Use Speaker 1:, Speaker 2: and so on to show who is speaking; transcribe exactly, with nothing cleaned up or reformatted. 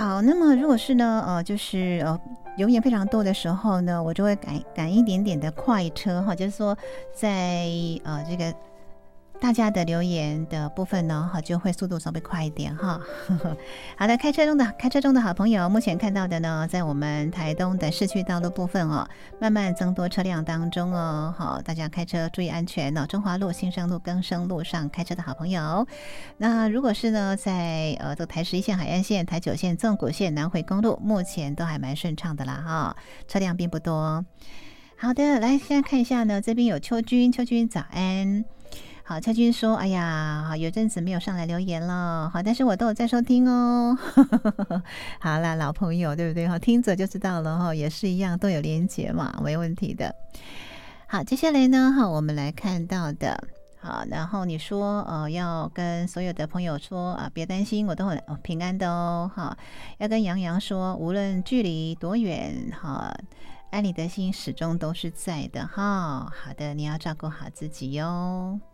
Speaker 1: 好，那么如果是呢，呃，就是呃留言非常多的时候呢，我就会赶赶一点点的快车哈，就是说在呃这个大家的留言的部分呢，哈，就会速度稍微快一点哈。好的，开车中的开车中的好朋友，目前看到的呢，在我们台东的市区道路部分哦，慢慢增多车辆当中哦，好，大家开车注意安全哦。中华路、新生路、更生路上开车的好朋友，那如果是呢，在呃这个台十一线、海岸线、台九线、纵谷线、南回公路，目前都还蛮顺畅的啦哈，车辆并不多。好的，来现在看一下呢，这边有秋君，秋君早安。好，秋君说：“哎呀，有阵子没有上来留言了，好，但是我都有在收听哦。好啦，老朋友对不对？哈，听着就知道了哈，也是一样，都有连结嘛，没问题的。好，接下来呢，哈，我们来看到的，好，然后你说呃，要跟所有的朋友说啊，别担心，我都很、哦、平安的哦，哈，要跟杨洋说，无论距离多远，哈。”爱你的心始终都是在的哈，好的，你要照顾好自己哟。